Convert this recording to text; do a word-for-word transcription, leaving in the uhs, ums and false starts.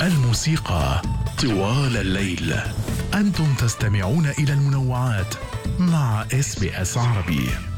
الموسيقى طوال الليل. أنتم تستمعون إلى المنوعات مع إس بي إس عربي.